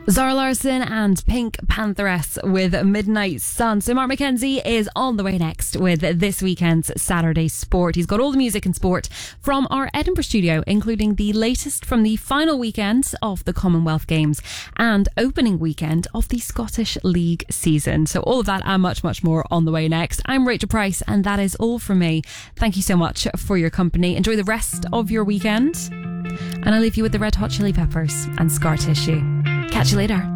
Zara Larsson and Pink Pantheress with Midnight Sun. So Mark McKenzie is on the way next with this weekend's Saturday Sport. He's got all the music and sport from our Edinburgh studio, including the latest from the final weekend of the Commonwealth Games and opening weekend of the Scottish League season. So all of that and much, much more on the way next. I'm Rachel Price and that is all from me. Thank you so much for your company. Enjoy the rest of your weekend. And I'll leave you with the Red Hot Chili Peppers and Scar Tissue. Catch you later.